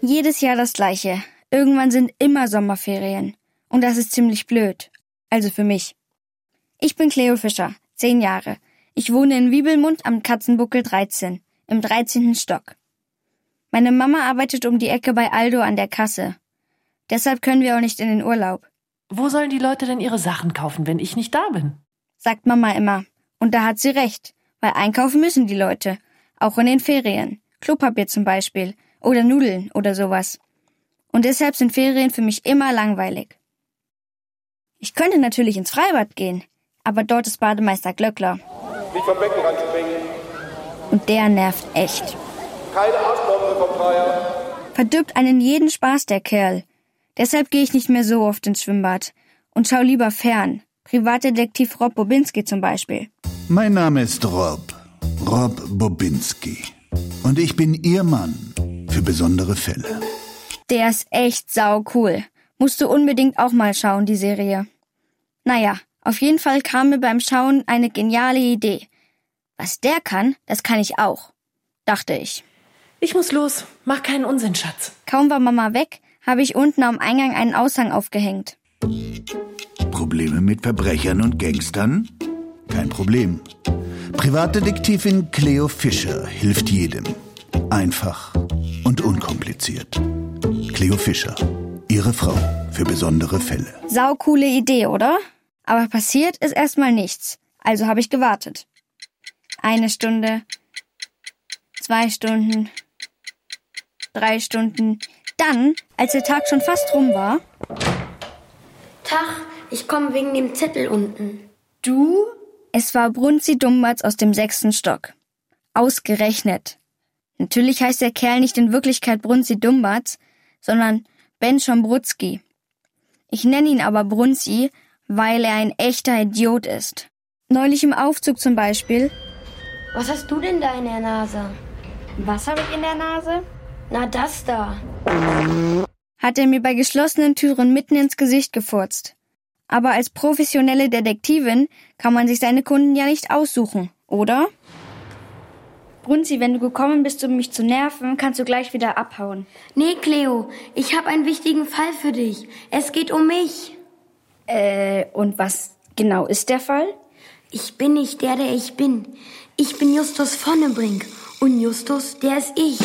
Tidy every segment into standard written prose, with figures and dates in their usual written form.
jedes Jahr das Gleiche. Irgendwann sind immer Sommerferien. Und das ist ziemlich blöd. Also für mich. Ich bin Cleo Fischer, 10 Jahre. Ich wohne in Wiebelmund am Katzenbuckel 13, im 13. Stock. Meine Mama arbeitet um die Ecke bei Aldo an der Kasse. Deshalb können wir auch nicht in den Urlaub. Wo sollen die Leute denn ihre Sachen kaufen, wenn ich nicht da bin? Sagt Mama immer. Und da hat sie recht, weil einkaufen müssen die Leute. Auch in den Ferien. Klopapier zum Beispiel. Oder Nudeln oder sowas. Und deshalb sind Ferien für mich immer langweilig. Ich könnte natürlich ins Freibad gehen, aber dort ist Bademeister Glöckler. Nicht vom Beckenrand springen. Und der nervt echt. Keine Arschbombe vom Dreier. Verdirbt einen jeden Spaß, der Kerl. Deshalb gehe ich nicht mehr so oft ins Schwimmbad und schau lieber fern. Privatdetektiv Rob Bobinski zum Beispiel. Mein Name ist Rob Bobinski. Und ich bin Ihr Mann für besondere Fälle. Der ist echt saucool. Musst du unbedingt auch mal schauen, die Serie. Naja, auf jeden Fall kam mir beim Schauen eine geniale Idee. Was der kann, das kann ich auch, dachte ich. Ich muss los. Mach keinen Unsinn, Schatz. Kaum war Mama weg, habe ich unten am Eingang einen Aushang aufgehängt. Probleme mit Verbrechern und Gangstern? Kein Problem. Privatdetektivin Cleo Fischer hilft jedem. Einfach und unkompliziert. Cleo Fischer, Ihre Frau für besondere Fälle. Saucoole Idee, oder? Aber passiert ist erstmal nichts. Also habe ich gewartet. 1 Stunde, 2 Stunden, 3 Stunden. Dann, als der Tag schon fast rum war... Tag, ich komme wegen dem Zettel unten. Du? Es war Brunzi Dumbatz aus dem 6. Stock. Ausgerechnet. Natürlich heißt der Kerl nicht in Wirklichkeit Brunzi Dumbatz, sondern Ben Schombrutzki. Ich nenne ihn aber Brunzi, weil er ein echter Idiot ist. Neulich im Aufzug zum Beispiel. Was hast du denn da in der Nase? Was habe ich in der Nase? Na, das da. Hat er mir bei geschlossenen Türen mitten ins Gesicht gefurzt. Aber als professionelle Detektivin kann man sich seine Kunden ja nicht aussuchen, oder? Brunzi, wenn du gekommen bist, um mich zu nerven, kannst du gleich wieder abhauen. Nee, Cleo, ich habe einen wichtigen Fall für dich. Es geht um mich. Und was genau ist der Fall? Ich bin nicht der ich bin. Ich bin Justus Vonnebrink. Und Justus, der ist ich.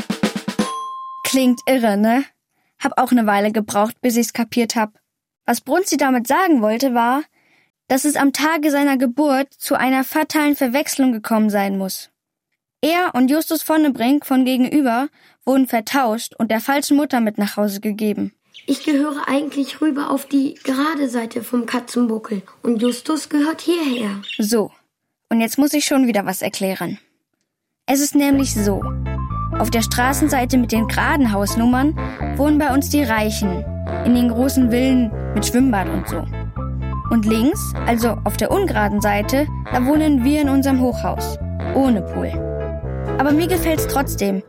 Klingt irre, ne? Hab auch eine Weile gebraucht, bis ich's kapiert hab. Was Brunzi damit sagen wollte, war, dass es am Tage seiner Geburt zu einer fatalen Verwechslung gekommen sein muss. Er und Justus Vonnebrink von gegenüber wurden vertauscht und der falschen Mutter mit nach Hause gegeben. Ich gehöre eigentlich rüber auf die gerade Seite vom Katzenbuckel und Justus gehört hierher. So, und jetzt muss ich schon wieder was erklären. Es ist nämlich so, auf der Straßenseite mit den geraden Hausnummern wohnen bei uns die Reichen, in den großen Villen mit Schwimmbad und so. Und links, also auf der ungeraden Seite, da wohnen wir in unserem Hochhaus, ohne Pool. Aber mir gefällt's trotzdem.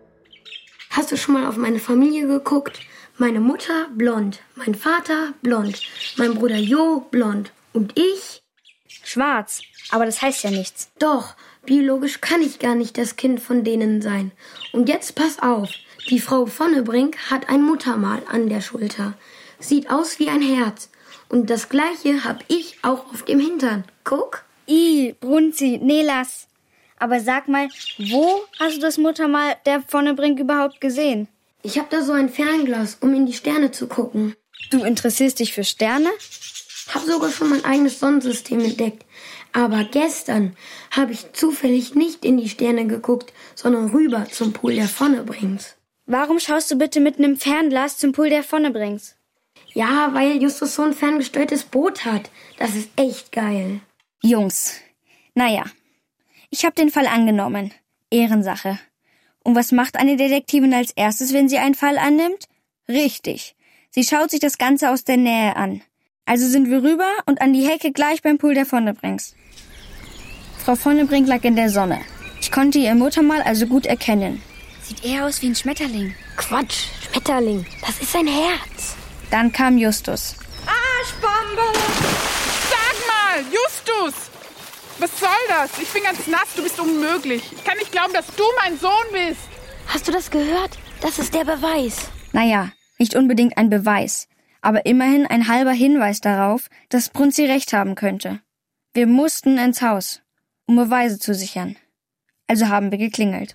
Hast du schon mal auf meine Familie geguckt? Meine Mutter blond, mein Vater blond, mein Bruder Jo blond und ich? Schwarz, aber das heißt ja nichts. Doch, biologisch kann ich gar nicht das Kind von denen sein. Und jetzt pass auf, die Frau Vonnebrink hat ein Muttermal an der Schulter. Sieht aus wie ein Herz. Und das Gleiche hab ich auch auf dem Hintern. Guck. Brunzi, nee, lass. Aber sag mal, wo hast du das Muttermal der Vonnebrink überhaupt gesehen? Ich hab da so ein Fernglas, um in die Sterne zu gucken. Du interessierst dich für Sterne? Hab sogar schon mein eigenes Sonnensystem entdeckt. Aber gestern habe ich zufällig nicht in die Sterne geguckt, sondern rüber zum Pool der Vonnebrinks. Warum schaust du bitte mit einem Fernglas zum Pool der Vonnebrinks? Ja, weil Justus so ein ferngesteuertes Boot hat. Das ist echt geil. Jungs, naja, ich habe den Fall angenommen. Ehrensache. Und was macht eine Detektivin als erstes, wenn sie einen Fall annimmt? Richtig, sie schaut sich das Ganze aus der Nähe an. Also sind wir rüber und an die Hecke gleich beim Pool der Vonnebrinks. Frau Vonnebrink lag in der Sonne. Ich konnte ihr Muttermal also gut erkennen. Sieht eher aus wie ein Schmetterling. Quatsch, Schmetterling, das ist ein Herz. Dann kam Justus. Arschbombe! Sag mal, Justus! Was soll das? Ich bin ganz nass, du bist unmöglich. Ich kann nicht glauben, dass du mein Sohn bist. Hast du das gehört? Das ist der Beweis. Naja, nicht unbedingt ein Beweis, aber immerhin ein halber Hinweis darauf, dass Brunzi recht haben könnte. Wir mussten ins Haus, um Beweise zu sichern. Also haben wir geklingelt.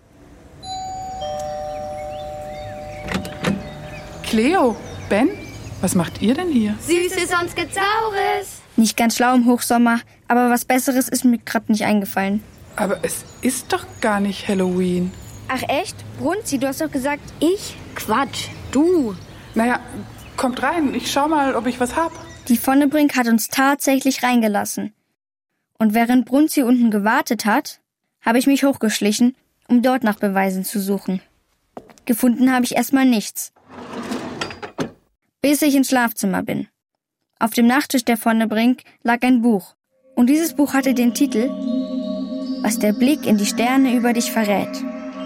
Cleo, Ben, was macht ihr denn hier? Süßes und Gezaures. Nicht ganz schlau im Hochsommer, aber was Besseres ist mir gerade nicht eingefallen. Aber es ist doch gar nicht Halloween. Ach echt? Brunzi, du hast doch gesagt... Ich? Quatsch, du. Naja, kommt rein, ich schau mal, ob ich was hab. Die Vonnebrink hat uns tatsächlich reingelassen. Und während Brunzi unten gewartet hat, habe ich mich hochgeschlichen, um dort nach Beweisen zu suchen. Gefunden habe ich erstmal nichts. Bis ich ins Schlafzimmer bin. Auf dem Nachttisch der Vonnebrink lag ein Buch. Und dieses Buch hatte den Titel Was der Blick in die Sterne über dich verrät.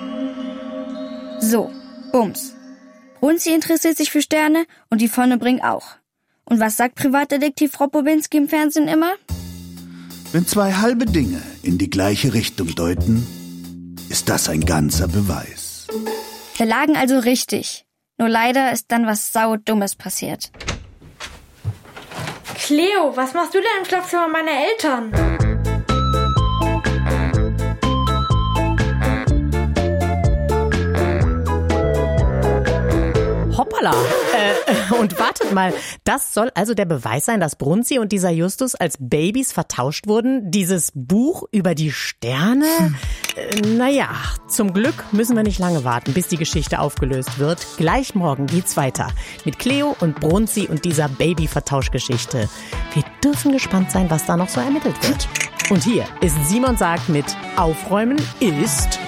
So, bums. Brunzi interessiert sich für Sterne und die Vonnebrink auch. Und was sagt Privatdetektiv Rob Bobinski im Fernsehen immer? Wenn zwei halbe Dinge in die gleiche Richtung deuten, ist das ein ganzer Beweis. Wir lagen also richtig. Nur leider ist dann was Saudummes passiert. Cleo, was machst du denn im Schlafzimmer meiner Eltern? Hoppala. Und wartet mal, das soll also der Beweis sein, dass Brunzi und dieser Justus als Babys vertauscht wurden? Dieses Buch über die Sterne? Naja, zum Glück müssen wir nicht lange warten, bis die Geschichte aufgelöst wird. Gleich morgen geht's weiter mit Cleo und Brunzi und dieser Baby-Vertauschgeschichte. Wir dürfen gespannt sein, was da noch so ermittelt wird. Und hier ist Simon sagt mit Aufräumen ist...